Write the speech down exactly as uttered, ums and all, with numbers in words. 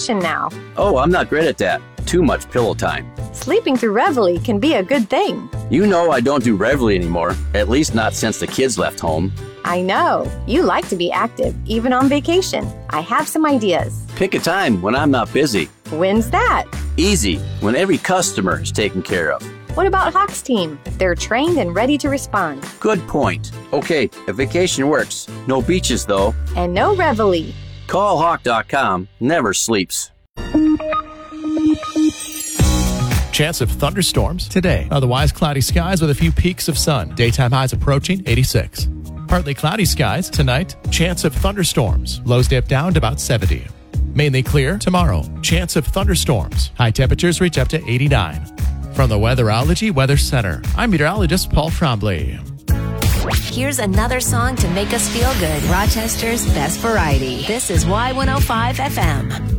vacation now. Oh, I'm not great at that. Too much pillow time. Sleeping through Reveille can be a good thing. You know I don't do Reveille anymore, at least not since the kids left home. I know. You like to be active, even on vacation. I have some ideas. Pick a time when I'm not busy. When's that? Easy, when every customer is taken care of. What about Hawk's team? They're trained and ready to respond. Good point. Okay, a vacation works. No beaches, though. And no Reveille. Call Hawk dot com. Never sleeps. Chance of thunderstorms today. Otherwise, cloudy skies with a few peaks of sun. Daytime highs approaching eighty-six. Partly cloudy skies tonight. Chance of thunderstorms. Lows dip down to about seventy. Mainly clear tomorrow. Chance of thunderstorms. High temperatures reach up to eighty-nine. From the Weatherology Weather Center, I'm meteorologist Paul Trombley. Here's another song to make us feel good. Rochester's best variety. This is Y one oh five F M.